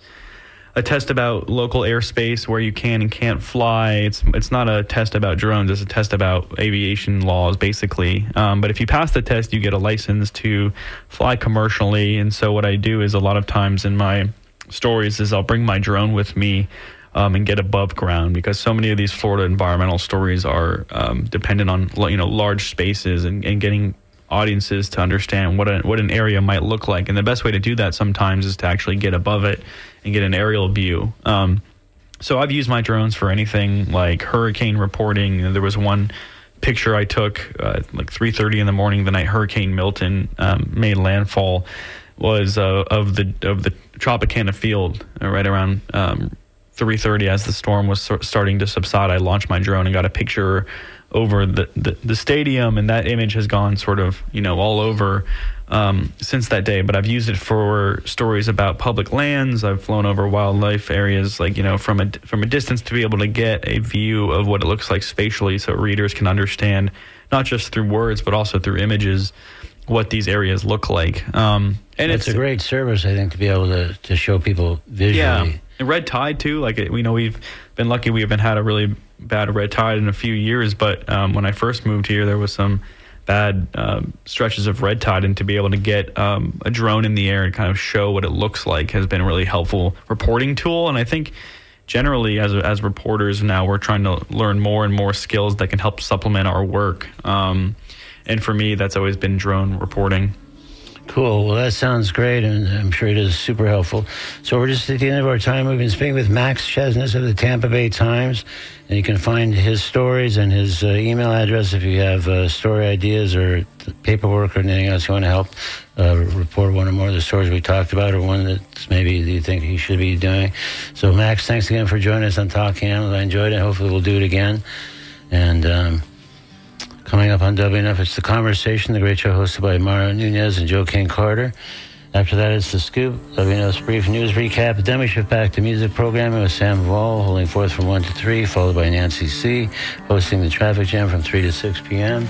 a test about local airspace where you can and can't fly. It's it's not a test about drones. It's a test about aviation laws, basically. Um, but if you pass the test, you get a license to fly commercially. And so what I do is a lot of times in my stories is I'll bring my drone with me. Um, and get above ground because so many of these Florida environmental stories are um, dependent on you know large spaces and, and getting audiences to understand what a, what an area might look like. And the best way to do that sometimes is to actually get above it and get an aerial view. Um, so I've used my drones for anything like hurricane reporting. There was one picture I took uh, like three thirty in the morning the night Hurricane Milton um, made landfall was uh, of the of the Tropicana field uh, right around um, three thirty as the storm was starting to subside. I launched my drone and got a picture over the, the, the stadium, and that image has gone sort of, you know, all over um, since that day. But I've used it for stories about public lands. I've flown over wildlife areas, like, you know, from a, from a distance to be able to get a view of what it looks like spatially so readers can understand, not just through words, but also through images, what these areas look like. Um, and it's, it's a great service, I think, to be able to, to show people visually. Yeah. And red tide too, like we know we've been lucky we haven't had a really bad red tide in a few years, but um, when I first moved here there was some bad um, stretches of red tide, and to be able to get um, a drone in the air and kind of show what it looks like has been a really helpful reporting tool. And I think generally as as reporters now we're trying to learn more and more skills that can help supplement our work. Um, and for me that's always been drone reporting. Cool. Well, that sounds great, and I'm sure it is super helpful. So we're just at the end of our time. We've been speaking with Max Chesness of the Tampa Bay Times, and you can find his stories and his uh, email address if you have uh, story ideas or paperwork or anything else you want to help uh, report one or more of the stories we talked about, or one that maybe you think he should be doing. So, Max, thanks again for joining us on Talking Animals. I enjoyed it. Hopefully we'll do it again. And um, coming up on W N F, it's The Conversation, the great show hosted by Mara Nunez and Joe King Carter. After that, it's The Scoop, W N F's brief news recap. Then we shift back to music programming with Sam Vall, holding forth from one to three, followed by Nancy C., hosting the Traffic Jam from three to six p.m.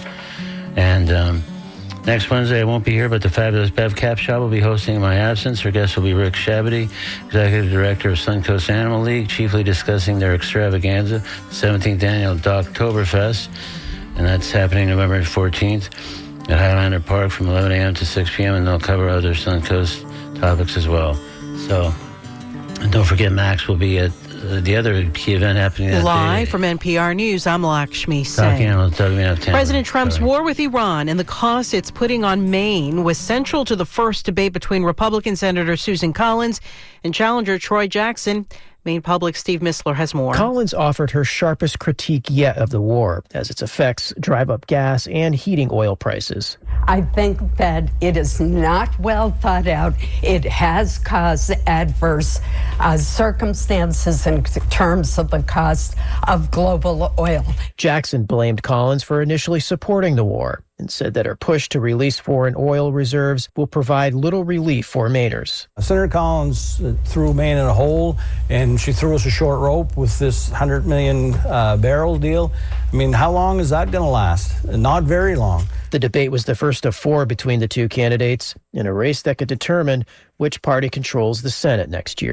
And um, next Wednesday, I won't be here, but the fabulous Bev Capshaw will be hosting in my absence. Her guest will be Rick Shabady, Executive Director of Suncoast Animal League, chiefly discussing their extravaganza, the seventeenth Annual Dogtoberfest. And that's happening November fourteenth at Highlander Park from eleven a.m. to six p.m. And they'll cover other Suncoast topics as well. So, and don't forget, Max will be at uh, the other key event happening that Live day. from N P R News, I'm Lakshmi Talking Singh. W N F Tampa. President Trump's Sorry. war with Iran and the cost it's putting on Maine was central to the first debate between Republican Senator Susan Collins and challenger Troy Jackson. Maine Public Steve Missler has more. Collins offered her sharpest critique yet of the war, as its effects drive up gas and heating oil prices. I think that it is not well thought out. It has caused adverse uh, circumstances in terms of the cost of global oil. Jackson blamed Collins for initially supporting the war and said that her push to release foreign oil reserves will provide little relief for Mainers. Senator Collins threw Maine in a hole, and she threw us a short rope with this one hundred million uh, barrel deal. I mean, how long is that going to last? Not very long. The debate was the first of four between the two candidates in a race that could determine which party controls the Senate next year.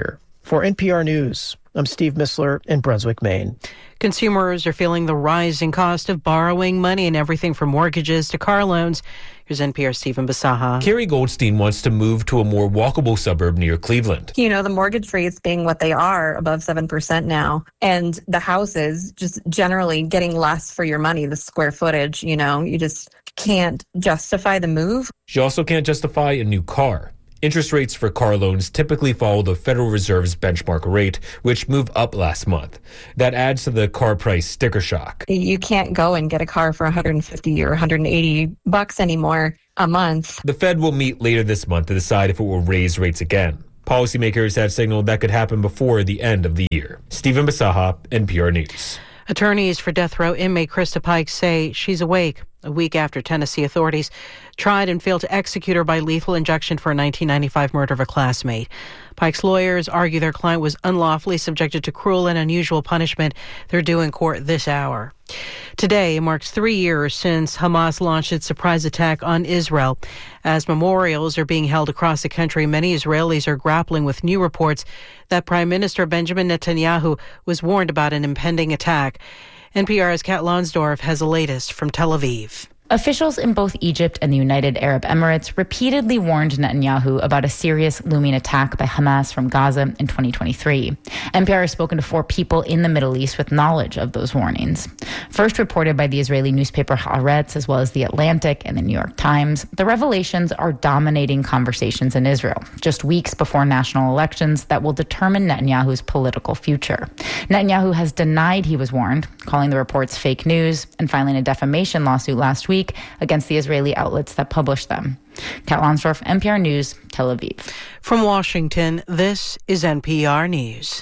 For N P R News, I'm Steve Missler in Brunswick, Maine. Consumers are feeling the rising cost of borrowing money in everything from mortgages to car loans. Here's N P R's Stephen Basaha. Carrie Goldstein wants to move to a more walkable suburb near Cleveland. You know, the mortgage rates being what they are, above seven percent now, and the houses just generally getting less for your money, the square footage, you know, you just can't justify the move. She also can't justify a new car. Interest rates for car loans typically follow the Federal Reserve's benchmark rate, which moved up last month. That adds to the car price sticker shock. You can't go and get a car for one hundred fifty or one hundred eighty bucks anymore a month. The Fed will meet later this month to decide if it will raise rates again. Policymakers have signaled that could happen before the end of the year. Stephen Basaha, N P R News. Attorneys for death row inmate Krista Pike say she's awake a week after Tennessee authorities tried and failed to execute her by lethal injection for a nineteen ninety-five murder of a classmate. Pike's lawyers argue their client was unlawfully subjected to cruel and unusual punishment. They're due in court this hour. Today marks three years since Hamas launched its surprise attack on Israel. As memorials are being held across the country, many Israelis are grappling with new reports that Prime Minister Benjamin Netanyahu was warned about an impending attack. N P R's Kat Lonsdorf has the latest from Tel Aviv. Officials in both Egypt and the United Arab Emirates repeatedly warned Netanyahu about a serious looming attack by Hamas from Gaza in twenty twenty-three. N P R has spoken to four people in the Middle East with knowledge of those warnings. First reported by the Israeli newspaper Haaretz, as well as The Atlantic and the New York Times, the revelations are dominating conversations in Israel, just weeks before national elections that will determine Netanyahu's political future. Netanyahu has denied he was warned, calling the reports fake news and filing a defamation lawsuit last week against the Israeli outlets that published them. Kat Lonsdorf, N P R News, Tel Aviv. From Washington, this is N P R News.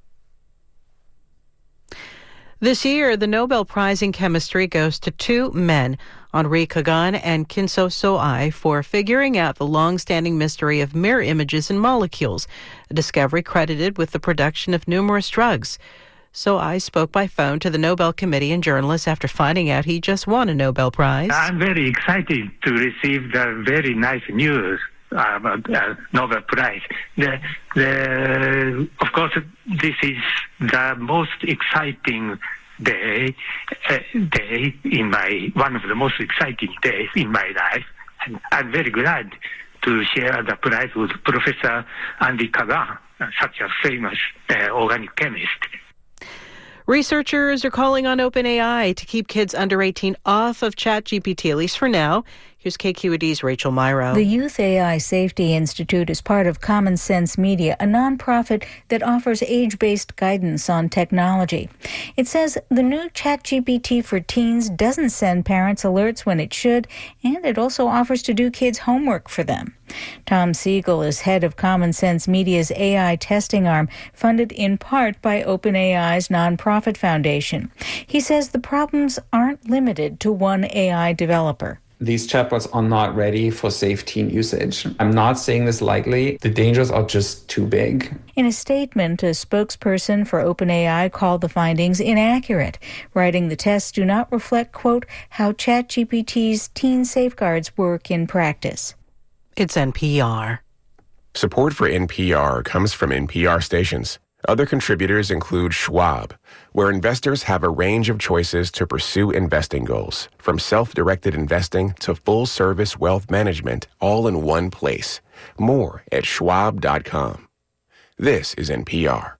This year, the Nobel Prize in Chemistry goes to two men, Henri Kagan and Kinso Soai, for figuring out the long-standing mystery of mirror images in molecules, a discovery credited with the production of numerous drugs. So I spoke by phone to the Nobel Committee and journalists after finding out he just won a Nobel Prize. I'm very excited to receive the very nice news about uh, Nobel Prize. The, the, of course, this is the most exciting day, uh, day in my, one of the most exciting days in my life. And I'm very glad to share the prize with Professor Henri Kagan, such a famous uh, organic chemist. Researchers are calling on OpenAI to keep kids under eighteen off of ChatGPT, at least for now. Here's K Q E D's Rachel Myrow. The Youth A I Safety Institute is part of Common Sense Media, a nonprofit that offers age-based guidance on technology. It says the new ChatGPT for teens doesn't send parents alerts when it should, and it also offers to do kids' homework for them. Tom Siegel is head of Common Sense Media's A I testing arm, funded in part by OpenAI's nonprofit foundation. He says the problems aren't limited to one A I developer. These chatbots are not ready for safe teen usage. I'm not saying this lightly. The dangers are just too big. In a statement, a spokesperson for OpenAI called the findings inaccurate, writing the tests do not reflect, quote, how ChatGPT's teen safeguards work in practice. It's N P R. Support for N P R comes from N P R stations. Other contributors include Schwab, where investors have a range of choices to pursue investing goals, from self-directed investing to full-service wealth management, all in one place. More at schwab dot com. This is N P R.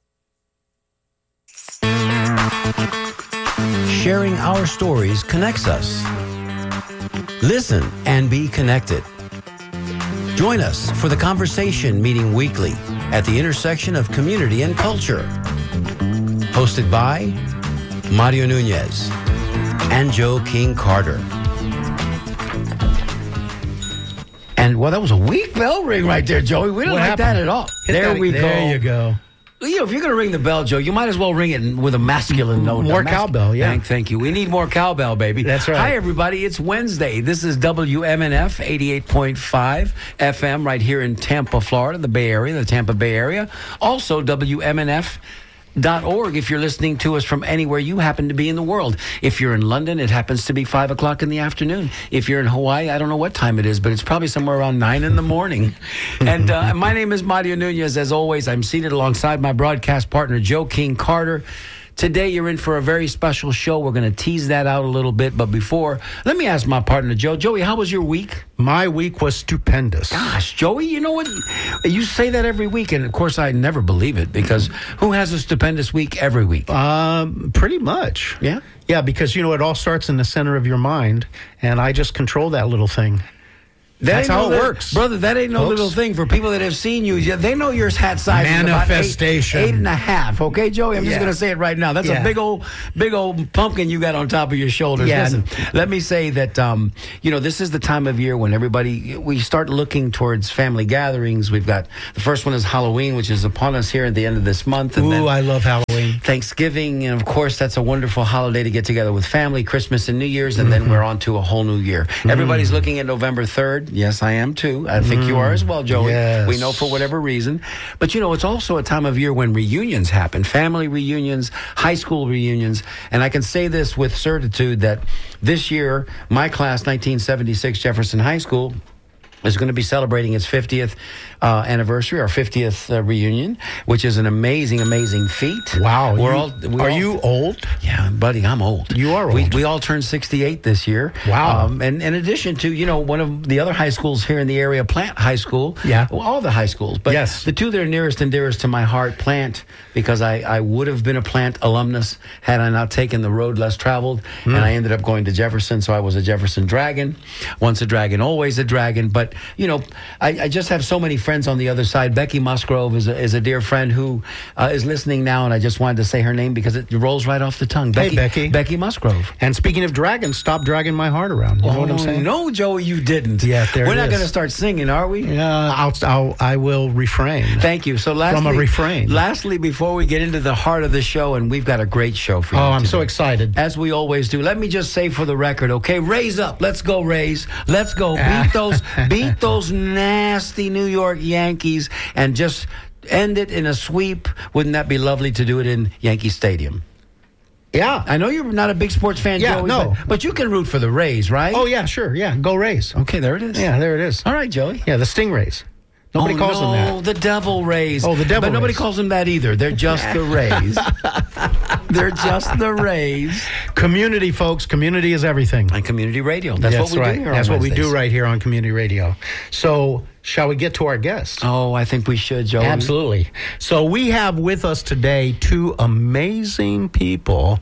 Sharing our stories connects us. Listen and be connected. Join us for the conversation meeting weekly at the intersection of community and culture. Hosted by Mario Nunez and Joe King Carter. And, well, that was a weak bell ring right there, Joey. We didn't What like happened? that at all. There we go. There you go. You know, if you're going to ring the bell, Joe, you might as well ring it with a masculine note. More A mas- cowbell, yeah. Thank, thank you. We need more cowbell, baby. That's right. Hi, everybody. It's Wednesday. This is W M N F eighty-eight point five F M right here in Tampa, Florida, the Bay Area, the Tampa Bay Area. Also, W M N F dot org if you're listening to us from anywhere you happen to be in the world. If you're in London, it happens to be five o'clock in the afternoon. If you're in Hawaii, I don't know what time it is, but it's probably somewhere around nine in the morning. And uh, my name is Mario Nunez. As always, I'm seated alongside my broadcast partner, Joe King Carter. Today, you're in for a very special show. We're going to tease that out a little bit. But before, let me ask my partner, Joe. Joey, how was your week? My week was stupendous. Gosh, Joey, you know what? You say that every week, and of course, I never believe it, because who has a stupendous week every week? Um, pretty much. Yeah? Yeah, because, you know, it all starts in the center of your mind, and I just control that little thing. That That's how no it little, works. Brother, that ain't no folks. little thing. For people that have seen you, they know your hat size Manifestation. is about eight, eight and a half. Okay, Joey? I'm Yeah. just going to say it right now. That's Yeah. a big old big old pumpkin you got on top of your shoulders. Yeah. Listen, let me say that, um, you know, this is the time of year when everybody, we start looking towards family gatherings. We've got, the first one is Halloween, which is upon us here at the end of this month. And Ooh, then I love Halloween. Thanksgiving, and of course, that's a wonderful holiday to get together with family, Christmas and New Year's, and mm-hmm. then we're on to a whole new year. Mm-hmm. Everybody's looking at November third. Yes, I am too. I think mm. you are as well, Joey. Yes. We know for whatever reason. But, you know, it's also a time of year when reunions happen, family reunions, high school reunions. And I can say this with certitude that this year, my class, nineteen seventy-six Jefferson High School, is going to be celebrating its fiftieth uh, anniversary, our fiftieth uh, reunion, which is an amazing, amazing feat. Wow. We're you, all, we are all, you old? Yeah, buddy, I'm old. You are old. We, we all turned sixty-eight this year. Wow. Um, and in addition to, you know, one of the other high schools here in the area, Plant High School. Yeah. Well, all the high schools. But yes. the two that are nearest and dearest to my heart, Plant, because I, I would have been a Plant alumnus had I not taken the road less traveled. Mm. And I ended up going to Jefferson, so I was a Jefferson Dragon. Once a Dragon, always a Dragon. But, you know, I, I just have so many friends on the other side. Becky Musgrove is a, is a dear friend who uh, is listening now, and I just wanted to say her name because it rolls right off the tongue. Hey, Becky, Becky. Becky Musgrove. And speaking of dragons, stop dragging my heart around. You oh, know what I'm saying? No, Joey, you didn't. Yeah, there We're it not is. going to start singing, are we? Yeah, I'll, I'll, I will refrain. Thank you. So lastly, From a refrain. Lastly, before we get into the heart of the show, and we've got a great show for you. Oh, I'm today, so excited. As we always do. Let me just say for the record, okay? Raise up. Let's go, Rays. Let's go. Beat those, beat those nasty New York Yankees and just end it in a sweep. Wouldn't that be lovely to do it in Yankee Stadium? Yeah. I know you're not a big sports fan, Yeah, Joey, no. but, but you can root for the Rays, right? Oh, yeah, sure. Yeah, go Rays. Okay, there it is. Yeah, there it is. All right, Joey. Yeah, the Stingrays. Nobody oh, calls no, them that. the Devil Rays. Oh, the Devil But nobody Rays. calls them that either. They're just the Rays. They're just the Rays. Community, folks. Community is everything. And community radio. That's, That's what we right. do here That's on what we Wednesdays. do right here on Community Radio. So, shall we get to our guests? Oh, I think we should, Joey. Absolutely. So we have with us today two amazing people,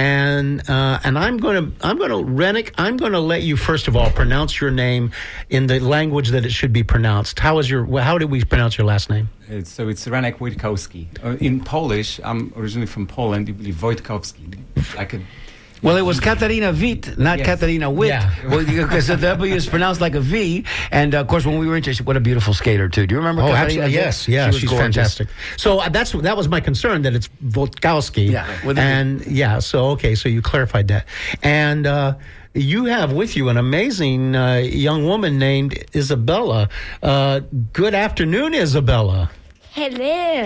and uh, and I'm going to I'm going to Rennick. I'm going to let you first of all pronounce your name in the language that it should be pronounced. How is your How did we pronounce your last name? It's, so it's Renek Wojtkowski. Uh, in Polish, I'm originally from Poland. It would be Wojtkowski. Like a Well, it was Katarina Witt, not Yes. Katarina Witt. Yeah. Well, because the W is pronounced like a V. And, uh, of course, when we were interested, what a beautiful skater, too. Do you remember Oh, Katarina absolutely. Witt? Yes, yeah, She was she's gorgeous. fantastic. So uh, that's that was my concern, that it's Wojtkowski. Yeah, with a V. and yeah, so okay, so you clarified that, and uh, you have with you an amazing uh, young woman named Isabella. Uh, good afternoon, Isabella. Hello.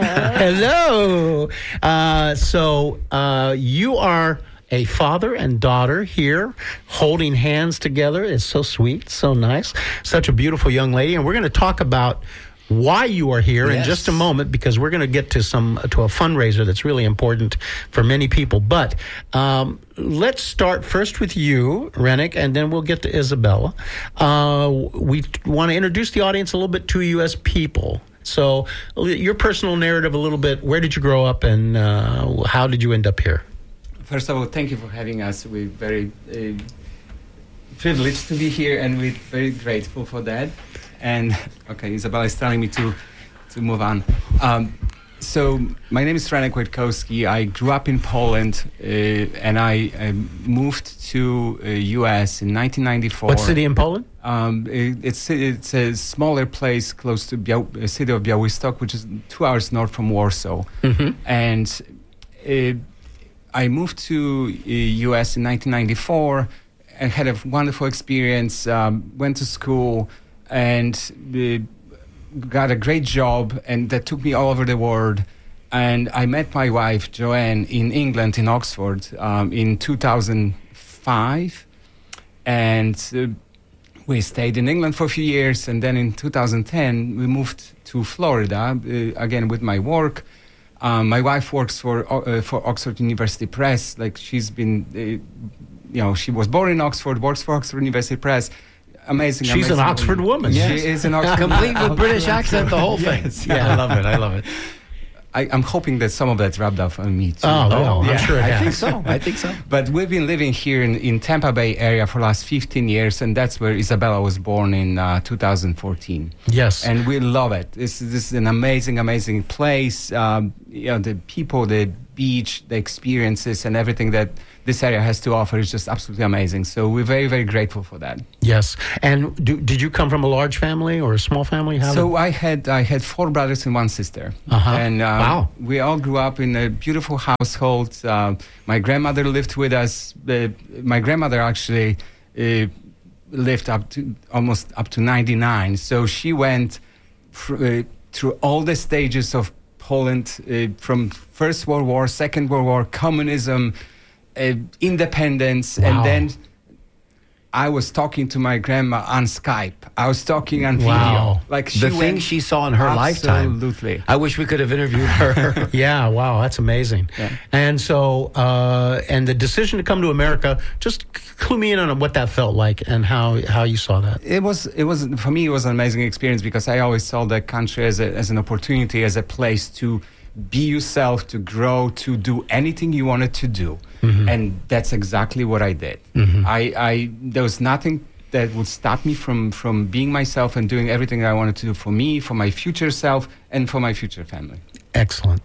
Hello. Uh, so uh, you are a father and daughter here holding hands together. It's so sweet, so nice. Such a beautiful young lady. And we're going to talk about why you are here in Yes. just a moment, because we're going to get to some to a fundraiser that's really important for many people. But um, let's start first with you, Rennick, and then we'll get to Isabella. Uh, we want to introduce the audience a little bit to you as people. So your personal narrative a little bit. Where did you grow up, and uh, how did you end up here? First of all, thank you for having us. We're very uh, privileged to be here, and we're very grateful for that. And okay, Isabella is telling me to to move on. Um, so my name is Renek Wojtkowski. I grew up in Poland, uh, and I, I moved to uh, U S in nineteen ninety-four. What city in Poland? Um, it, it's it's a smaller place close to Biał- the city of Białystok, which is two hours north from Warsaw. Mm-hmm. And uh, I moved to uh, U S in nineteen ninety-four and had a wonderful experience. Um, went to school and uh, got a great job, and that took me all over the world. and I met my wife, Joanne, in England, in Oxford, um, in two thousand five. And uh, we stayed in England for a few years. And then in two thousand ten, we moved to Florida, uh, again, with my work. Um, my wife works for uh, for Oxford University Press. Like, she's been, uh, you know, she was born in Oxford, works for Oxford University Press. Amazing. She's amazing an Oxford woman. Yes. She is an Oxford Complete with British accent, the whole thing. Yes. Yeah, I love it. I love it. I, I'm hoping that some of that rubbed off on me too. Oh, well, I'm yeah. sure it I has. think so. I think so. But we've been living here in, in Tampa Bay area for the last fifteen years, and that's where Isabella was born in uh, two thousand fourteen. Yes. And we love it. This, this is an amazing, amazing place. Um, you know, the people, the beach, the experiences, and everything that this area has to offer is just absolutely amazing. So we're very, very grateful for that. Yes. And do, did you come from a large family or a small family? How So did- I had I had four brothers and one sister. Uh-huh. And um, Wow. we all grew up in a beautiful household. Uh, my grandmother lived with us. Uh, my grandmother actually uh, lived up to almost up to ninety-nine. So she went fr- uh, through all the stages of Poland, uh, from First World War, Second World War, communism, uh, independence, Wow. and then I was talking to my grandma on Skype. I was talking on Wow. video. Like she The went, things she saw in her lifetime. Absolutely. I wish we could have interviewed her. Yeah, wow, that's amazing. Yeah. And so, uh, and the decision to come to America, just clue me in on what that felt like and how, how you saw that. It was, it was for me. It was an amazing experience because I always saw the country as a, as an opportunity, as a place to be yourself, to grow, to do anything you wanted to do, Mhm. and that's exactly what I did. Mhm. I, I there was nothing that would stop me from from being myself and doing everything I wanted to do for me, for my future self, and for my future family. Excellent.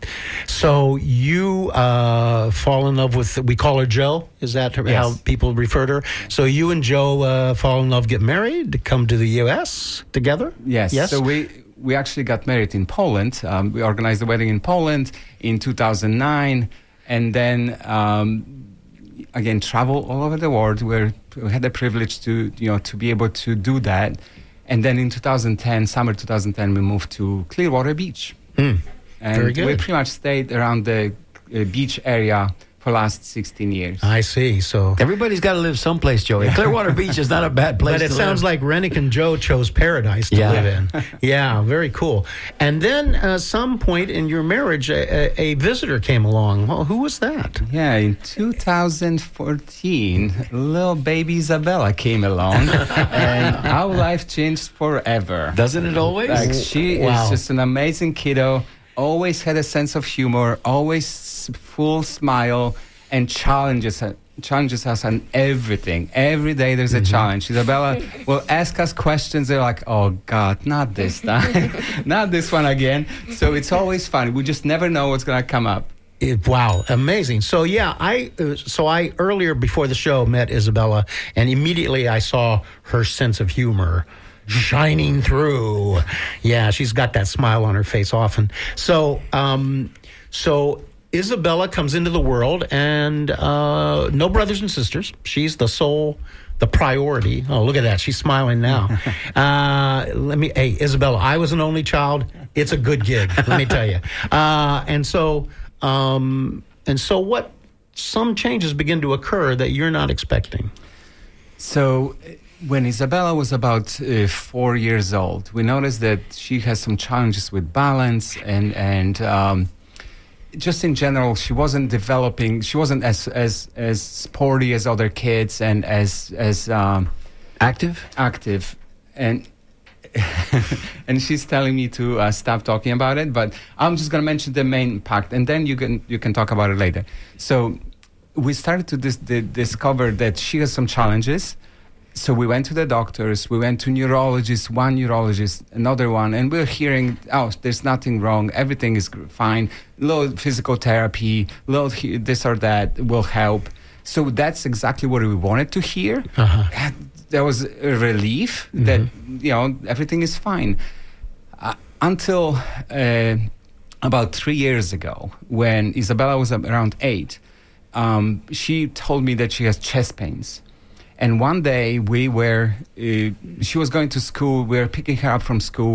So you uh, fall in love with, we call her Joe. Is that her, Yes. how people refer to her? So you and Joe uh, fall in love, get married, come to the U S together? Yes. Yes. So we we actually got married in Poland. Um, we organized the wedding in Poland in two thousand nine, and then um, again travel all over the world. We're, we had the privilege to you know to be able to do that, and then in two thousand ten, summer two thousand ten, we moved to Clearwater Beach, Mm. and Very good. we pretty much stayed around the uh, beach area for the last sixteen years. I see. So Everybody's got to live someplace, Joey. Clearwater Beach is not a bad place But it to sounds live. like Rennick and Joe chose paradise to Yeah. live in. Yeah, very cool. And then uh, some point in your marriage, a, a, a visitor came along. Well, who was that? Yeah, in two thousand fourteen, little baby Isabella came along, and our life changed forever. Doesn't it always? Like, she Wow. is just an amazing kiddo, always had a sense of humor, always full smile, and challenges us. Challenges us on everything. Every day there's a challenge. Isabella will ask us questions. They're like, "Oh God, not this time, not this one again." So it's always fun. We just never know what's gonna come up. It, wow, amazing. So yeah, I uh, so I earlier before the show met Isabella, and immediately I saw her sense of humor shining through. Yeah, she's got that smile on her face often. So um, so Isabella comes into the world, and uh, no brothers and sisters. She's the sole, the priority. Oh, look at that. She's smiling now. uh, let me, hey, Isabella, I was an only child. It's a good gig, let me tell you. Uh, and so, um, and so what, some changes begin to occur that you're not expecting. So uh, when Isabella was about uh, four years old, we noticed that she has some challenges with balance and, and, um, just in general, she wasn't developing. She wasn't as as as sporty as other kids, and as as um, active. Active, and and she's telling me to uh, stop talking about it. But I'm just gonna mention the main impact, and then you can you can talk about it later. So we started to dis- di- discover that she has some challenges. So we went to the doctors, we went to neurologists, one neurologist, another one, and we're hearing, oh, there's nothing wrong, everything is gr- fine, little physical therapy, little he- this or that will help. So that's exactly what we wanted to hear. Uh-huh. There was a relief that, you know, everything is fine. Uh, until uh, about three years ago, when Isabella was around eight, um, she told me that she has chest pains. And one day we were, uh, she was going to school, we were picking her up from school,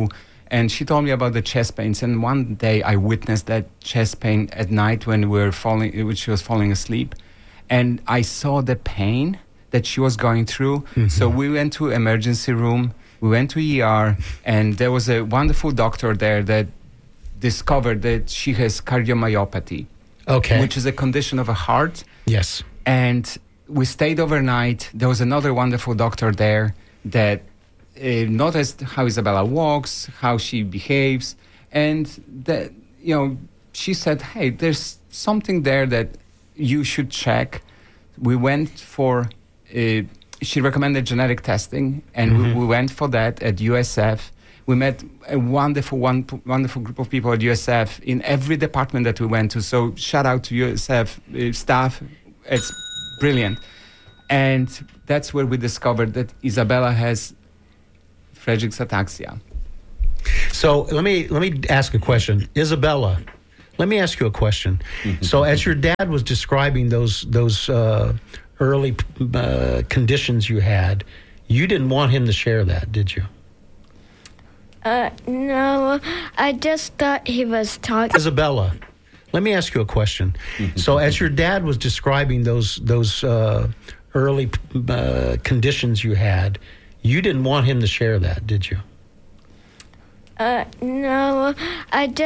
And she told me about the chest pains. And one day I witnessed that chest pain at night when we were falling, when she was falling asleep. And I saw the pain that she was going through. Mm-hmm. So we went to emergency room. We went to E R, and there was a wonderful doctor there that discovered that she has cardiomyopathy. Okay. Which is a condition of a heart. Yes. And we stayed overnight. There was another wonderful doctor there that uh, noticed how Isabella walks, how she behaves, and that, you know, she said, hey, there's something there that you should check. We went for, uh, she recommended genetic testing, and mm-hmm. we, we went for that at U S F. We met a wonderful, one, wonderful group of people at U S F in every department that we went to. So shout out to U S F uh, staff. It's brilliant. And that's where we discovered that Isabella has Friedreich's ataxia. So let me let me ask a question. Isabella, let me ask you a question. So as your dad was describing those those uh, early uh, conditions you had, you didn't want him to share that, did you? Uh, no, I just thought he was talking. Isabella, let me ask you a question. So as your dad was describing those those uh, early uh, conditions you had, you didn't want him to share that, did you? Uh, no, I just